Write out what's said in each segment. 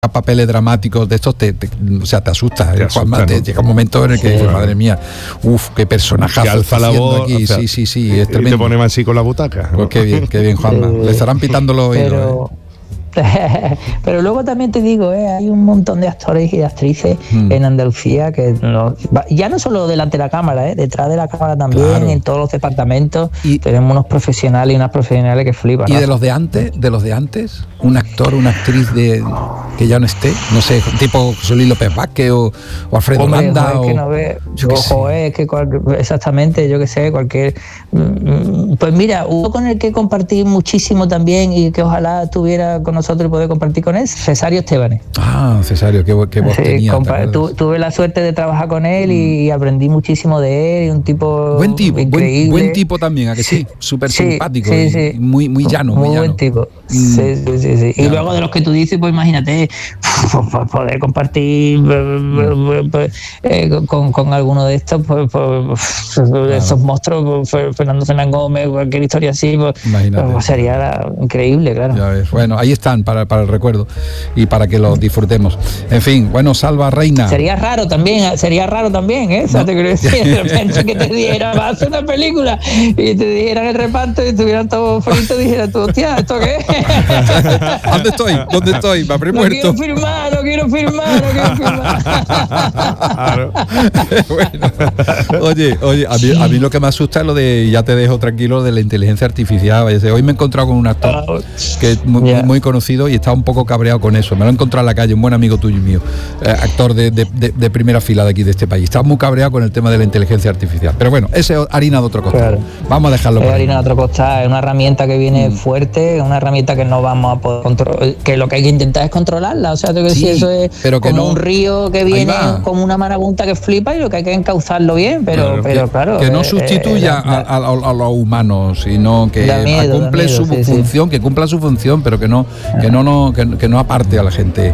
papeles dramáticos de estos te asustas, te Juanma, asusta, ¿no? te llega un momento en el que dices, madre mía, qué personajazo que alza la voz, aquí. o sea, sí, es y tremendo. te pone más así con la butaca, ¿no? Pues qué bien, Juanma. Le estarán pitando los oídos. Pero luego también te digo, hay un montón de actores y de actrices en Andalucía que ya no solo delante de la cámara, detrás de la cámara también, claro. En todos los departamentos tenemos unos profesionales y unas profesionales que flipan. ¿Y de los de antes? ¿Un actor, una actriz que ya no esté? No sé, tipo José López Vázquez o Alfredo Landa. Exactamente, yo que sé, cualquier. Pues mira, uno con el que compartí muchísimo también y que ojalá tuviera con nosotros y poder compartir con él, Cesario Estebanes. Cesario, qué voz tenía. Tuve la suerte de trabajar con él y aprendí muchísimo de él, y un tipo increíble. Buen tipo también, ¿a que sí? Súper simpático, sí. Muy llano. Muy buen tipo. Sí. Y luego de los que tú dices, pues imagínate, poder compartir con alguno de estos, esos monstruos, Fernando Fernán Gómez, cualquier historia así, sería increíble, claro. Ya ves. Bueno, ahí están para el recuerdo y para que los disfrutemos. En fin, bueno, Salva Reina. Sería raro también, ¿eh? O sea, te quiero decir, de repente que te dijeran, vas a hacer una película y te dijeran el reparto y estuvieran todos fritos y dijeran tú, hostia, ¿esto qué es? ¿Dónde estoy? Me habré muerto. No quiero firmar. Claro. Bueno. Oye, a mí lo que me asusta es lo de, ya te dejo tranquilo, de la inteligencia artificial. Hoy me he encontrado con un actor que es muy conocido y está un poco cabreado con eso. Me lo he encontrado en la calle, un buen amigo tuyo y mío, actor de primera fila de aquí de este país. Está muy cabreado con el tema de la inteligencia artificial. Pero bueno, ese es harina de otro costal. Claro. Vamos a dejarlo. Es harina de otro costal, es una herramienta que viene fuerte, es una herramienta que no vamos a poder controlar, que lo que hay que intentar es controlarla. O sea, si eso es como un río que viene como una marabunta que flipa y lo que hay que encauzarlo bien, pero claro. Que no sustituya a los humanos, sino que cumpla su función, pero que no aparte a la gente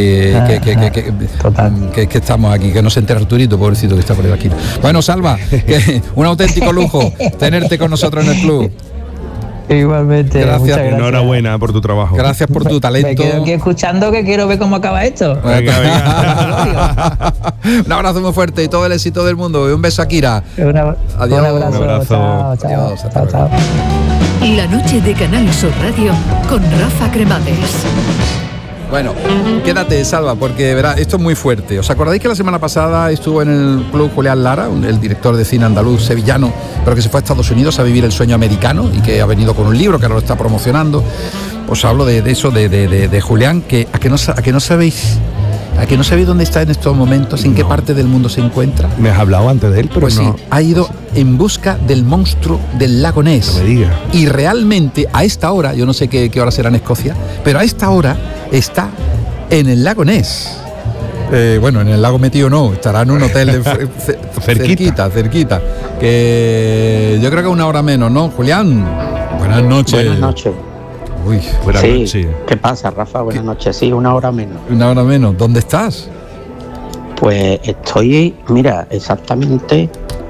que estamos aquí, que no se entere Arturito, pobrecito, que está por aquí. Bueno, Salva, un auténtico lujo tenerte con nosotros en el club. Igualmente, gracias. Enhorabuena por tu trabajo. Gracias por tu talento. Me quedo aquí escuchando, que quiero ver cómo acaba esto. Venga. Un abrazo muy fuerte y todo el éxito del mundo. Y un beso a Kira. Adiós. Un abrazo. Chao. Chao. La noche de Canal Sur Radio con Rafa Cremades. Bueno, quédate, Salva, porque verá, esto es muy fuerte. ¿Os acordáis que la semana pasada estuvo en el club Julián Lara, el director de cine andaluz sevillano, pero que se fue a Estados Unidos a vivir el sueño americano y que ha venido con un libro que ahora lo está promocionando? Os hablo de eso, de Julián, ¿a que no sabéis dónde está en estos momentos? ¿En qué parte del mundo se encuentra? Me has hablado antes de él, pero pues no. Sí, ha ido en busca del monstruo del lago Ness. No me digas. Y realmente a esta hora, yo no sé qué hora será en Escocia, pero a esta hora está en el lago Ness. En el lago metido no, estará en un hotel cerquita. Que yo creo que una hora menos, ¿no, Julián? Buenas noches. Buenas noches. Uy, buenas noches. ¿Qué pasa, Rafa? Buenas noches. Sí, una hora menos. Una hora menos. ¿Dónde estás? Pues estoy, mira, exactamente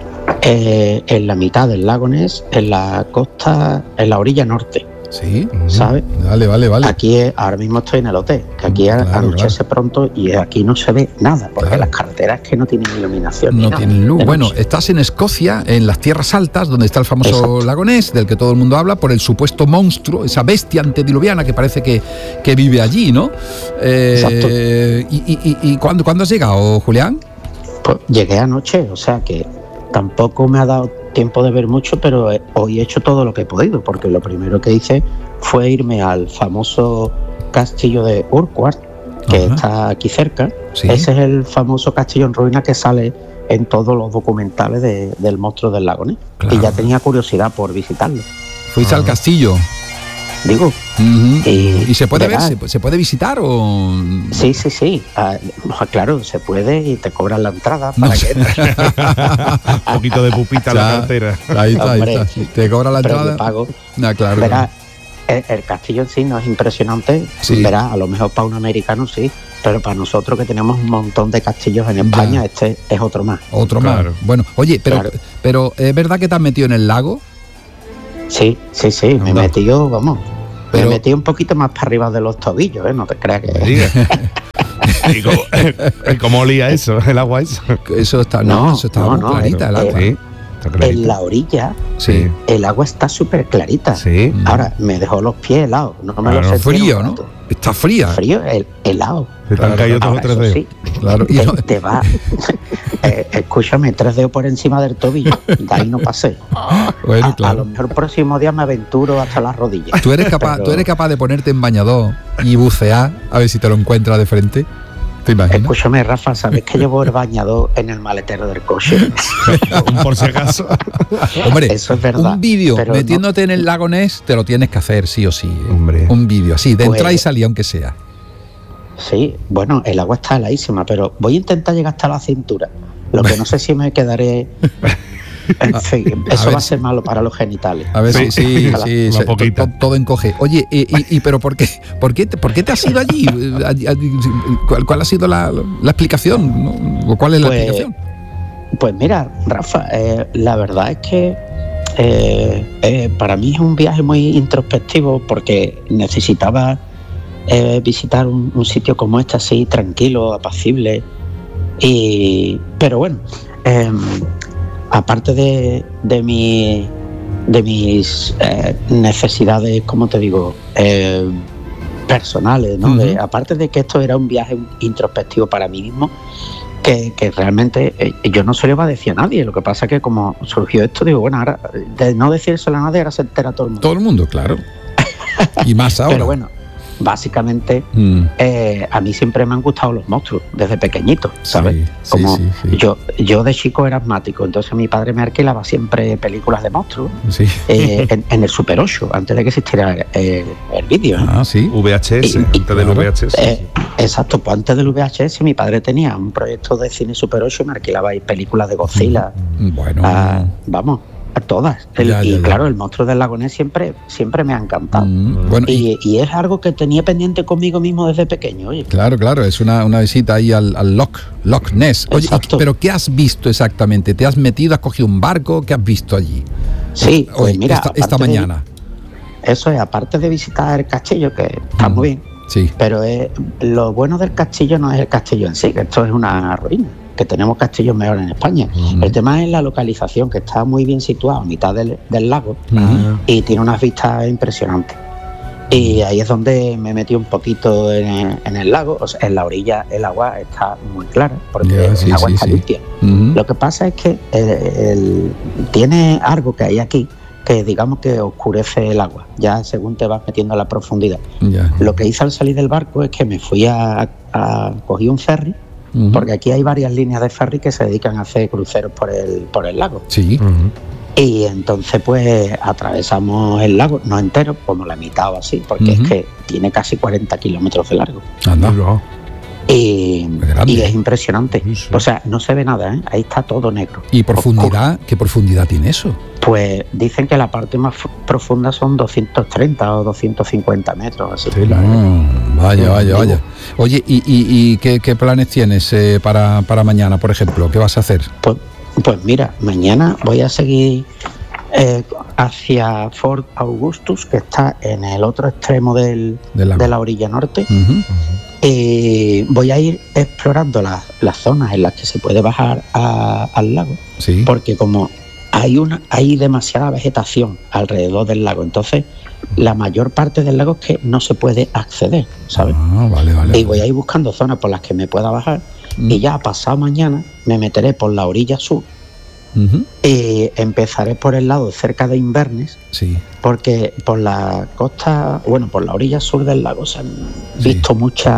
en la mitad del lago Ness, en la costa, en la orilla norte. Sí, ¿sabes? Vale. Aquí ahora mismo estoy en el hotel, que aquí anochece pronto y aquí no se ve nada, porque las carreteras que no tienen iluminación. No tienen luz. Bueno, estás en Escocia, en las tierras altas, donde está el famoso lago Ness, del que todo el mundo habla, por el supuesto monstruo, esa bestia antediluviana que parece que vive allí, ¿no? Exacto. ¿Y cuándo has llegado, Julián? Pues llegué anoche, o sea que tampoco me ha dado tiempo de ver mucho, pero hoy he hecho todo lo que he podido, porque lo primero que hice fue irme al famoso castillo de Urquhart, que está aquí cerca. Sí. Ese es el famoso castillo en ruina que sale en todos los documentales del monstruo del lago Ness. Claro. Y ya tenía curiosidad por visitarlo. ¿Fuiste al castillo? Digo. ¿Y se puede ver? ¿Se puede visitar o...? Sí. Claro, se puede y te cobran la entrada para que... Un poquito de pupita en la cartera. Ahí está. Te cobran la entrada. Yo pago. Claro. Verás, el castillo en sí no es impresionante. Sí. Verás, a lo mejor para un americano sí, pero para nosotros que tenemos un montón de castillos en España, este es otro más. Claro. Más. Bueno, oye, pero ¿es verdad que te has metido en el lago? Sí. Me he metido, me metí un poquito más para arriba de los tobillos, no te creas que... Digo, ¿cómo olía eso, el agua eso? Eso está, eso estaba muy clarita el agua. Sí, está clarita. En la orilla, Sí. el agua está súper clarita. Sí. Ahora, me dejó los pies helados. No me Claro, los sentí Frío, un ¿no? rato. Está fría. Frío, helado. Se te han caído dos o Ahora, tres eso dedos. sí, Claro. Y no- te va. Escúchame, 3 dedos por encima del tobillo. De ahí no pasé. bueno, A lo claro. mejor el próximo día me aventuro hasta las rodillas. ¿Tú eres capaz de ponerte en bañador y bucear a ver si te lo encuentras de frente? ¿Te imaginas? Escúchame, Rafa, ¿sabes que llevo el bañador en el maletero del coche? Por si acaso. Hombre, Eso es verdad, un vídeo pero metiéndote en el lago Ness te lo tienes que hacer sí o sí. Hombre. Un vídeo así, de Pues- entrar y salir aunque sea. Sí, bueno, el agua está heladísima, pero voy a intentar llegar hasta la cintura. Lo que no sé si me quedaré. En fin, A eso ver va a ser malo para los genitales. A ver, Sí, sí, una se- poquita. todo encoge. Oye, pero ¿por qué te has ido allí? ¿Cuál ha sido la explicación? ¿No? ¿O cuál es la Pues, explicación? Pues mira, Rafa, la verdad es que para mí es un viaje muy introspectivo porque necesitaba visitar un sitio como este así, tranquilo, apacible. Pero bueno, aparte de mis necesidades, como te digo, personales, ¿no? Ujú. Aparte de que esto era un viaje introspectivo para mí mismo, que realmente yo no se lo iba a decir a nadie. Lo que pasa es que como surgió esto, digo, bueno, ahora de no decírselo a nadie, ahora se entera todo el mundo. Todo el mundo, claro. Y más ahora. Pero bueno, básicamente Mm, a mí siempre me han gustado los monstruos desde pequeñito, ¿sabes? sí, sí, Como sí, sí. Yo de chico era asmático, entonces mi padre me alquilaba siempre películas de monstruos Sí. en el Super 8, antes de que existiera el vídeo. ¿eh? Ah, sí. VHS, Y- antes del claro. VHS. Exacto, pues antes del VHS mi padre tenía un proyecto de cine Super 8 y me alquilaba ahí películas de Godzilla, Bueno. vamos, a todas. Ya, ya. Claro, el monstruo del lago Ness siempre me ha encantado. Bueno, Y es algo que tenía pendiente conmigo mismo desde pequeño, oye. claro, es una visita ahí al Loch Ness. Oye, Exacto. pero ¿qué has visto exactamente? ¿Te has metido, has cogido un barco? ¿Qué has visto allí? Sí, pues Hoy, mira, esta aparte de- mañana. Eso es, aparte de visitar el castillo, que está muy bien, Sí. pero lo bueno del castillo no es el castillo en sí, que esto es una ruina, que tenemos castillos mejores en España. Ujú. El tema es la localización, que está muy bien situado a mitad del lago Ujú. y tiene unas vistas impresionantes. Y ahí es donde me metí un poquito en el lago, o sea, en la orilla el agua está muy clara, porque Ya, sí, el agua sí, está sí. limpia. Ujú. Lo que pasa es que tiene algo que hay aquí que digamos que oscurece el agua, ya según te vas metiendo a la profundidad. Ya. Lo que hice al salir del barco es que me fui cogí un ferry, Ujú. porque aquí hay varias líneas de ferry que se dedican a hacer cruceros por el lago. Sí. Ujú. Y entonces pues atravesamos el lago, no entero, como la mitad o así, porque Ujú. es que tiene casi 40 kilómetros de largo. Anda. Digo, Y, grande. y es impresionante. Sí, sí. O sea, no se ve nada, ¿eh? Ahí está todo negro. ¿Y profundidad? ¿Qué profundidad tiene eso? Pues dicen que la parte más profunda son 230 o 250 metros, así. tela, Vaya. Oye, ¿y qué planes tienes para mañana, por ejemplo? ¿Qué vas a hacer? Pues mira, mañana voy a seguir hacia Fort Augustus, que está en el otro extremo Del lago. de la orilla norte. Ujú. Y voy a ir explorando las zonas en las que se puede bajar al lago, Sí. porque como hay demasiada vegetación alrededor del lago, entonces la mayor parte del lago es que no se puede acceder, ¿sabes? Ah, vale. Y voy a ir buscando zonas por las que me pueda bajar y ya pasado mañana me meteré por la orilla sur Ujú. y empezaré por el lado cerca de Inverness, Sí. porque por la costa, bueno, por la orilla sur del lago se han visto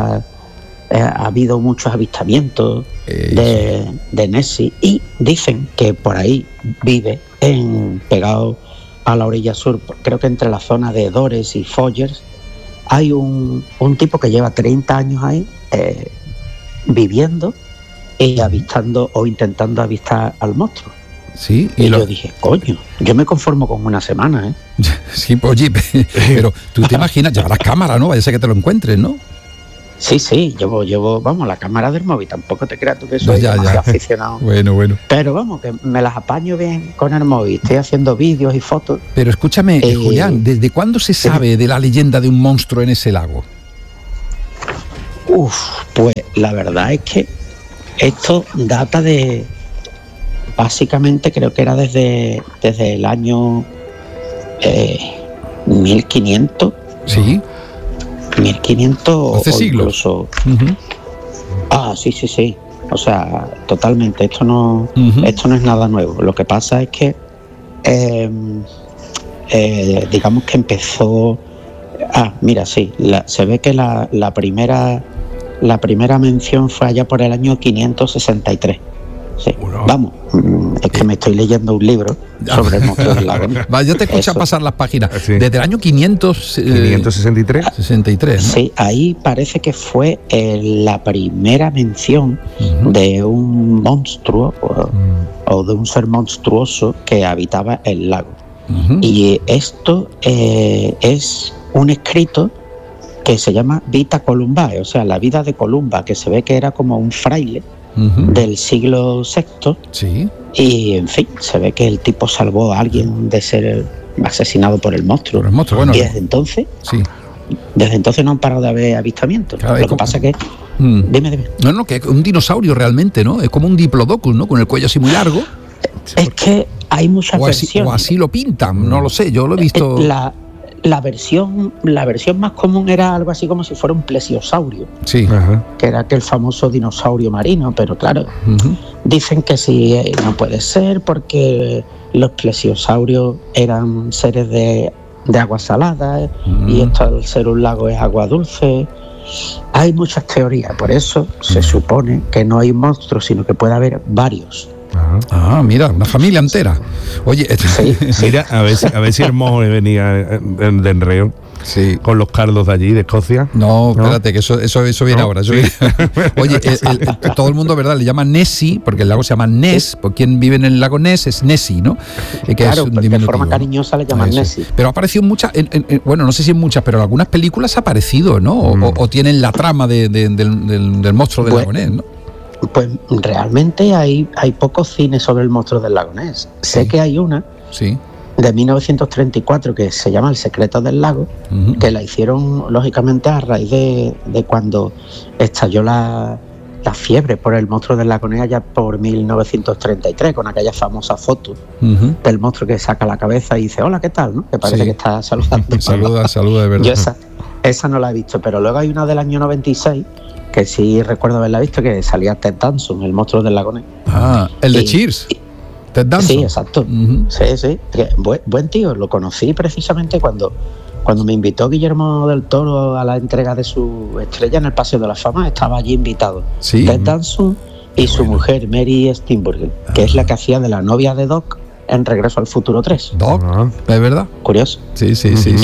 ha habido muchos avistamientos de Nessie, y dicen que por ahí vive pegado a la orilla sur, creo que entre la zona de Dores y Foyers hay un tipo que lleva 30 años ahí viviendo y avistando o intentando avistar al monstruo. Sí. Y yo dije, coño, yo me conformo con una semana, ¿eh? Sí, pues, oye, pero tú te imaginas, llevarás cámara, ¿no? Vaya a ser que te lo encuentres, ¿no? Sí, llevo, vamos, la cámara del móvil, tampoco te creas tú que No, soy ya. demasiado aficionado. Bueno. Pero vamos, que me las apaño bien con el móvil, estoy haciendo vídeos y fotos. Pero escúchame, Julián, ¿desde cuándo se sabe de la leyenda de un monstruo en ese lago? Pues la verdad es que esto data de, básicamente creo que era desde el año 1500. Sí. 1500 hace o siglos. Incluso. Uh-huh. Sí. O sea, totalmente. Esto no es nada nuevo. Lo que pasa es que digamos que empezó. Mira, sí. Se ve que la primera mención fue allá por el año 563. Sí. Bueno. Vamos, es que me estoy leyendo un libro sobre el monstruo del lago. Vale, yo te escucho pasar las páginas. Sí. Desde el año 563. 63, ¿no? Sí, ahí parece que fue la primera mención de un monstruo o de un ser monstruoso que habitaba el lago. Uh-huh. Y esto es un escrito que se llama Vita Columbae, o sea, la vida de Columba, que se ve que era como un fraile del siglo VI. Sí. Y en fin, se ve que el tipo salvó a alguien de ser asesinado por el monstruo. Por el monstruo, bueno. Y desde entonces no han parado de haber avistamientos. Claro, Lo que pasa que dime. No, que es un dinosaurio realmente, ¿no? Es como un diplodocus, ¿no? Con el cuello así muy largo. Es que hay muchas versiones. O así lo pintan, no lo sé, yo lo he visto. La versión más común era algo así como si fuera un plesiosaurio, Sí. Ajá. que era aquel famoso dinosaurio marino, pero claro, dicen que sí, no puede ser porque los plesiosaurios eran seres de agua salada y esto al ser un lago es agua dulce. Hay muchas teorías, por eso se supone que no hay un monstruo, sino que puede haber varios. Ah, mira, una familia entera. Oye, Sí. Mira, a ver si el mojo venía de enreo sí. con los cardos de allí, de Escocia. No, espérate, que eso viene No, ahora. sí. Oye, todo el mundo, ¿verdad? Le llama Nessie, porque el lago se llama Ness, por quien vive en el lago Ness es Nessie, ¿no? Que Claro, es un de diminutivo, forma ¿no? cariñosa le llaman Eso. Nessie. Pero ha aparecido en muchas, bueno, no sé si en muchas, pero en algunas películas ha aparecido, ¿no? O tienen la trama del monstruo del lago Ness, ¿no? Pues realmente hay pocos cines sobre el monstruo del lago Ness. Sé que hay una Sí. de 1934 que se llama El secreto del lago, que la hicieron lógicamente a raíz de cuando estalló la fiebre por el monstruo del lago Ness allá por 1933, con aquella famosa foto del monstruo que saca la cabeza y dice hola, ¿qué tal? ¿no? Que parece Sí. que está saludando. Saluda de verdad. Yo esa no la he visto, pero luego hay una del año 96 que sí recuerdo haberla visto, que salía Ted Danson, el monstruo del lago Ness. Ah, el de Cheers. Ted Danson. Sí, exacto. Sí. Buen tío. Lo conocí precisamente cuando me invitó Guillermo del Toro a la entrega de su estrella en el Paseo de la Fama. Estaba allí invitado. Sí. Ted Danson y su mujer, Mary Steenburgen, que es la que hacía de la novia de Doc en Regreso al Futuro 3. Doc, Ah. ¿es verdad? Curioso. Sí.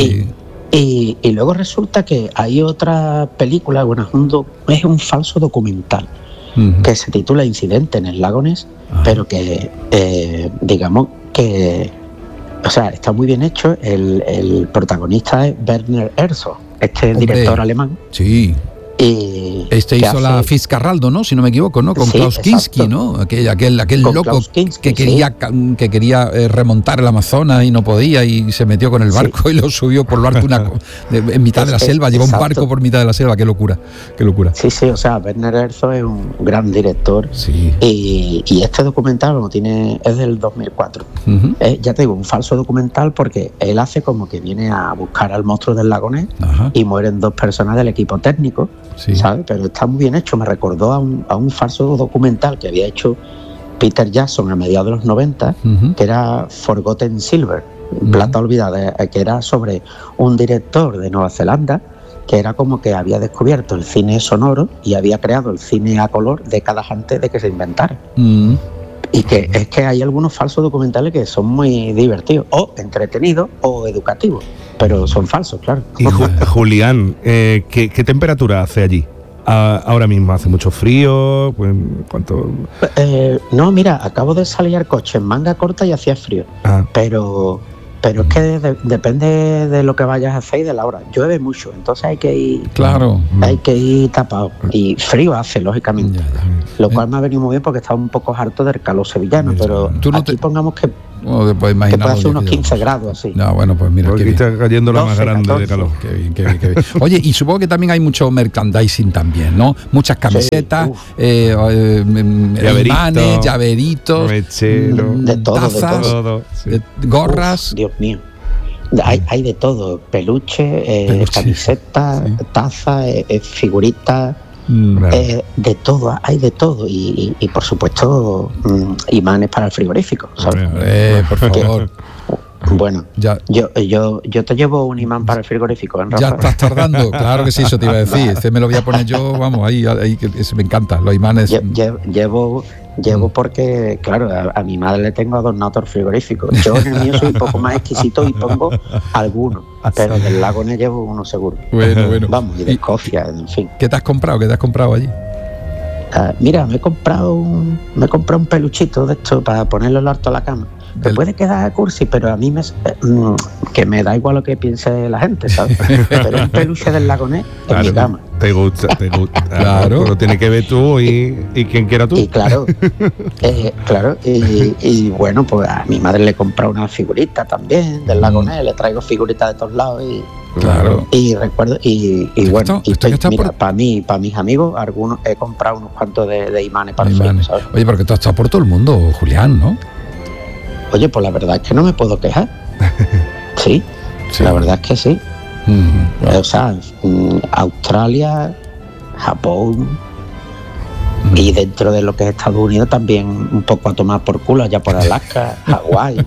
Y luego resulta que hay otra película, bueno, es un falso documental que se titula Incidente en el lago Ness, pero que digamos que, o sea, está muy bien hecho. El protagonista es Werner Herzog, director alemán. Sí. Y Este que hizo la Fitzcarraldo, ¿no? Si no me equivoco, ¿no? Con Sí, Klaus Kinski, exacto. ¿no? Aquel Con loco Klaus Kinski, que quería remontar el Amazonas y no podía y se metió con el barco y lo subió por lo alto en mitad de la selva. Llevó un exacto. barco por mitad de la selva. Qué locura. Sí, o sea, Werner Herzog es un gran director. Sí. Y este documental es del 2004. Ya te digo, un falso documental porque él hace como que viene a buscar al monstruo del lago Ness Ajá. y mueren 2 personas del equipo técnico, Sí. ¿sabes? Pero está muy bien hecho. Me recordó a un falso documental que había hecho Peter Jackson a mediados de los 90, que era Forgotten Silver, Plata Olvidada, que era sobre un director de Nueva Zelanda que era como que había descubierto el cine sonoro y había creado el cine a color décadas antes de que se inventara. Y que es que hay algunos falsos documentales que son muy divertidos, o entretenidos, o educativos, pero son falsos, claro. Y Julián, ¿qué temperatura hace allí? Ahora mismo hace mucho frío, pues, ¿cuánto? No, mira, acabo de salir al coche en manga corta y hacía frío, pero es que depende de lo que vayas a hacer y de la hora. Llueve mucho, entonces hay que ir tapado, y frío hace, lógicamente. Lo cual me ha venido muy bien porque estaba un poco harto del calor sevillano, pero aquí pongamos que No te puedes que imaginar. puede hacer los unos días que 15 llevamos. grados así. No, bueno, pues mira. Porque qué aquí bien. está cayendo la 12, más grande 14. de calor. Qué bien, qué bien, qué bien. Oye, y supongo que también hay mucho merchandising también, ¿no? Muchas camisetas, uf. imanes, llaveritos, mechero, De todo, de tazas, todo. Sí. gorras. Uf, Dios mío. Hay de todo, peluche, Peluche, camiseta, sí. taza, figuritas, Claro. de todo, hay de todo. Y por supuesto, imanes para el frigorífico, ¿sabes? Por favor. Bueno, Ya. yo te llevo un imán para el frigorífico, ¿eh, Rafa? Ya estás tardando, claro que sí, eso te iba a decir. Este me lo voy a poner yo, vamos, ahí que ese me encanta, los imanes. Llevo porque, claro, a mi madre le tengo adornado el frigorífico. Yo en el mío soy un poco más exquisito y pongo algunos, pero del Lago Ness llevo uno seguro. Bueno. Vamos, y de Escocia, en fin. ¿Qué te has comprado? ¿Qué te has comprado allí? Mira, me he comprado un peluchito de esto para ponerlo al alto a la cama. Te puede quedar cursi, pero a mí que me da igual lo que piense la gente, ¿sabes? Pero un peluche del Lago Ness en mi cama. Te gusta. Claro. Lo tienes que ver tú y quien quiera tú. Y claro, y bueno, pues a mi madre le he comprado una figurita también del Lago Ness, le traigo figuritas de todos lados Claro. y recuerdo, y bueno, esto que está mira, por- para mí, para mis amigos, algunos he comprado unos cuantos de imanes para el Imanes. frío, ¿sabes? Oye, porque tú has estado por todo el mundo, Julián, ¿no? Oye, pues la verdad es que no me puedo quejar. Sí, Sí. la verdad es que sí. Mm, O sea, Australia, Japón, y dentro de lo que es Estados Unidos también un poco a tomar por culo, allá por Alaska, Hawái.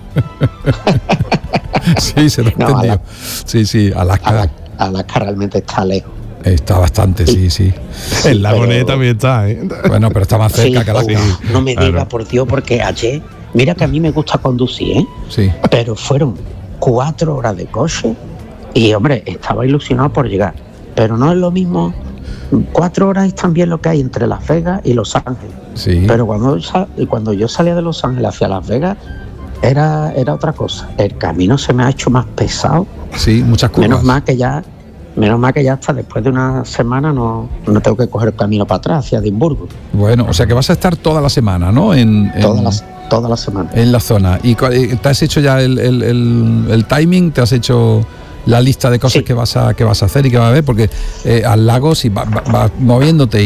Sí, se lo he No, entendido. Sí, Alaska Alaska realmente está lejos. está bastante, sí. El Lago pero- Ness también está, ¿eh? Bueno, pero está más cerca Sí, que Alaska. no me claro. diga, por Dios, porque ayer, mira que a mí me gusta conducir, ¿eh? Sí. Pero fueron 4 horas de coche y, hombre, estaba ilusionado por llegar. Pero no es lo mismo. 4 horas es también lo que hay entre Las Vegas y Los Ángeles. Sí. Pero cuando yo salía de Los Ángeles hacia Las Vegas, era otra cosa. El camino se me ha hecho más pesado. Sí, muchas curvas. Menos mal que ya hasta después de una semana no tengo que coger el camino para atrás hacia Edimburgo. Bueno, o sea que vas a estar toda la semana, ¿no? Toda la semana. En la zona. ¿Y te has hecho ya el timing? ¿Te has hecho la lista de cosas Sí. que vas a hacer y que vas a ver? Porque al lago, si vas moviéndote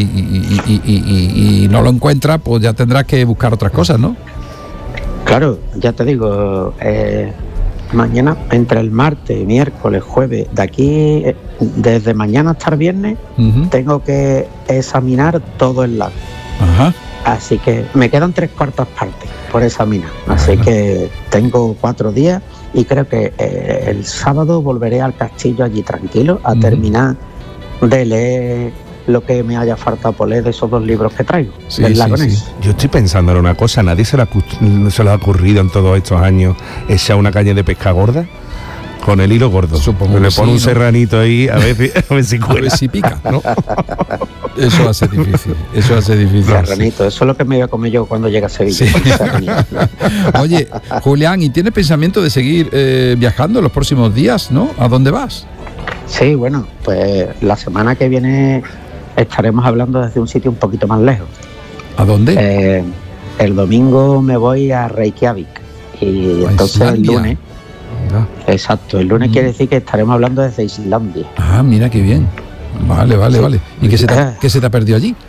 y no lo encuentras, pues ya tendrás que buscar otras cosas, ¿no? Claro, ya te digo, mañana, entre el martes, miércoles, jueves, de aquí, desde mañana hasta el viernes, Ujú. tengo que examinar todo el lago. Ajá. Así que me quedan 3/4 partes por examinar. Así que tengo 4 días y creo que el sábado volveré al castillo allí tranquilo a terminar de leer lo que me haya faltado por leer de esos 2 libros que traigo, Sí, del sí, Lago sí. Ness. Yo estoy pensando en una cosa, ¿nadie se le ha ocurrido en todos estos años echar una caña de pesca gorda? Con el hilo gordo. Supongo le que pone sí, un ¿no? serranito ahí, a ver si A cuela. ver si pica, ¿no? Eso va a ser difícil. Eso va a ser difícil. Serranito, eso es lo que me voy a comer yo cuando llegue a Sevilla. Sí. Serranito. Oye, Julián, ¿y tienes pensamiento de seguir viajando en los próximos días, no? ¿A dónde vas? Sí, bueno, pues la semana que viene estaremos hablando desde un sitio un poquito más lejos. ¿A dónde? El domingo me voy a Reykjavik y A entonces el Islandia. lunes, exacto, el lunes quiere decir que estaremos hablando desde Islandia. Ah, mira qué bien. Vale. ¿Y qué se te ha perdido allí?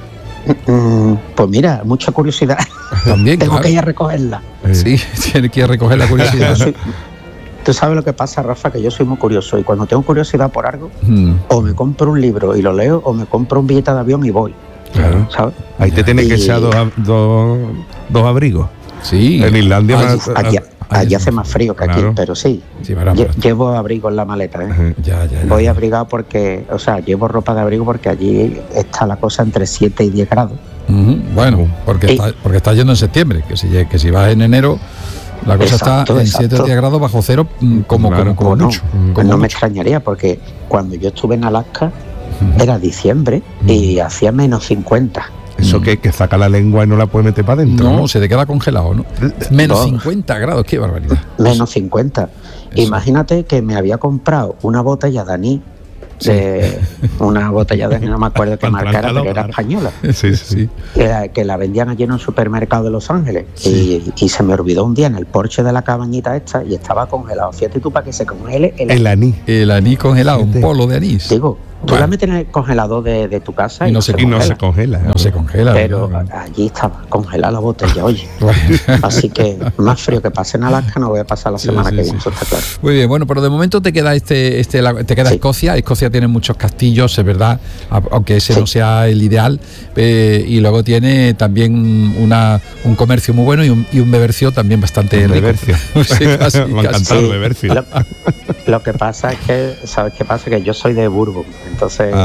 Pues mira, mucha curiosidad. También, Tengo claro. que ir a recogerla. Sí, tienes que ir a recoger la curiosidad, ¿no? Tú sabes lo que pasa, Rafa, que yo soy muy curioso y cuando tengo curiosidad por algo, Mm, o me compro un libro y lo leo, o me compro un billete de avión y voy. Claro. ¿Sabes? Ahí te tienes que Y- echar dos abrigos. sí. En Islandia Allí hace más frío que aquí, Claro. pero sí. Sí, verás, pero- Llevo abrigo en la maleta, ¿eh? Ya. Voy abrigado porque, o sea, llevo ropa de abrigo porque allí está la cosa entre 7 y 10 grados. Ujú, bueno, porque Y- está yendo en septiembre, que si vas en enero, la cosa Exacto, está en 7 o exacto. 10 grados bajo cero, como Claro, como no, mucho. pues como no me mucho. extrañaría porque cuando yo estuve en Alaska era diciembre y hacía menos 50. Eso que saca la lengua y no la puede meter para adentro. No, se te queda congelado, ¿no? Menos No. 50 grados, qué barbaridad. Menos 50. Eso. Imagínate que me había comprado una botella de anís de una botella de, no me acuerdo qué marca era, pero era española. Sí. Que la vendían allí en un supermercado de Los Ángeles. Y se me olvidó un día en el porche de la cabañita esta y estaba congelado. Fíjate tú para que se congele el anís. El anís congelado, un polo de anís. Digo, tú la metes en el congelador de tu casa y no se congela. No se congela. Pero allí estaba congelada la botella, oye. Así que más frío que pase en Alaska no voy a pasar la semana que viene, eso está claro. Muy bien, bueno, pero de momento te queda te queda Escocia. Escocia tiene muchos castillos, es verdad, aunque ese no sea el ideal. Y luego tiene también un comercio muy bueno y un bebercio también bastante rico. Bebercio. Me ha encantado el bebercio. Lo que pasa es que, ¿sabes qué pasa? Que yo soy de Bourbon, entonces,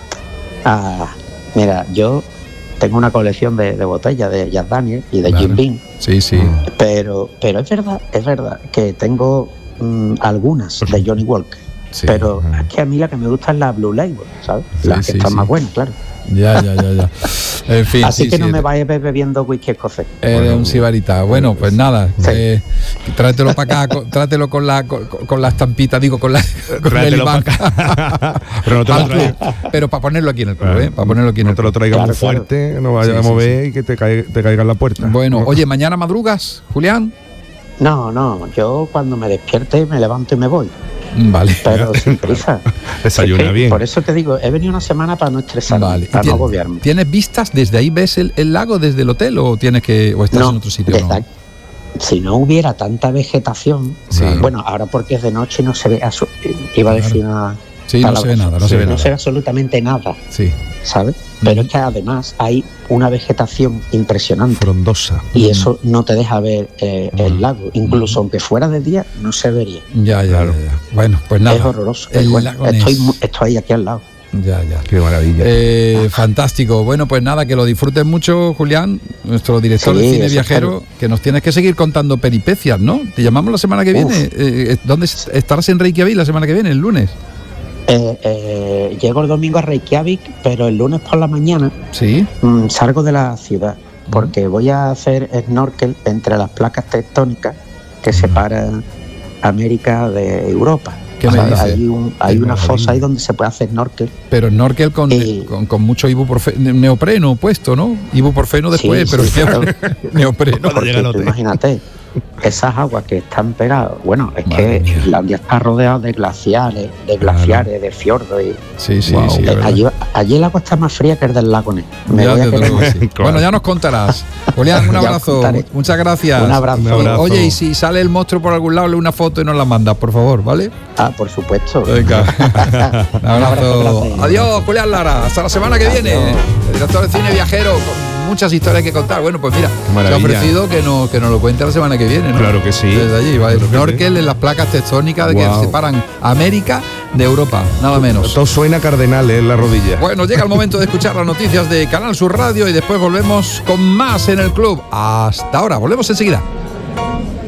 mira, yo tengo una colección de botellas de Jack Daniel y de Jim Beam. Sí. Pero es verdad que tengo algunas de Johnny Walker. Sí, pero es que a mí la que me gusta es la Blue Label, ¿sabes? La que está más buena, claro. Ya. En fin, así que no me vayas bebiendo whisky escocés. Eres un sibarita. Bueno, pues nada, tráetelo para acá, trátelo con la estampita, con el imán. Pero no te lo traigas. Pero para ponerlo aquí en el club, para ponerlo aquí en el club. No te lo traigas muy fuerte, no vayas a mover y que te caiga en la puerta. Bueno, oye, ¿mañana madrugas, Julián? No, yo cuando me despierte me levanto y me voy. Vale. Pero sin prisa. Desayuna bien. Por eso te digo, he venido una semana para no estresarme, para no agobiarme. ¿Tienes vistas desde ahí? ¿Ves el lago desde el hotel o estás en otro sitio? Si no hubiera tanta vegetación, bueno, ahora porque es de noche no se ve, iba a decir una... Sí, no se ve nada, no se ve absolutamente nada, ¿sabes? Pero es que además hay una vegetación impresionante, frondosa, y eso no te deja ver el lago, incluso aunque fuera de día no se vería. Ya. Bueno, pues nada. Es horroroso. Estoy aquí al lado. Ya. Qué maravilla. Fantástico. Bueno, pues nada, que lo disfrutes mucho, Julián, nuestro director de cine viajero, que nos tienes que seguir contando peripecias, ¿no? Te llamamos la semana que viene. ¿Dónde estarás en Reykjavik la semana que viene, el lunes? Llego el domingo a Reykjavik, pero el lunes por la mañana salgo de la ciudad porque voy a hacer snorkel entre las placas tectónicas que separan América de Europa. ¿Qué me dices? Hay una fosa ahí donde se puede hacer snorkel. Pero snorkel con mucho ibuprofeno, neopreno puesto, ¿no? Ibuprofeno después, pero neopreno. Imagínate. Esas aguas que están pegadas, bueno, es que Islandia está rodeada de glaciares, de fiordos y allí el agua está más fría que el del lago Ness. Bueno, ya nos contarás. Julián, un abrazo, muchas gracias. Un abrazo. Oye, y si sale el monstruo por algún lado, le una foto y nos la mandas, por favor, ¿vale? Por supuesto. Venga. Un abrazo. Adiós, Julián Lara, hasta la semana que viene. El director de cine viajero, con muchas historias que contar. Bueno, pues mira, te ha ofrecido que nos lo cuente la semana que viene, ¿no? Claro que sí. Desde allí, va el snorkel en las placas tectónicas que separan América de Europa, nada menos. Todo suena cardenal en la rodilla. Bueno, llega el momento de escuchar las noticias de Canal Sur Radio y después volvemos con más en el club. Hasta ahora, volvemos enseguida.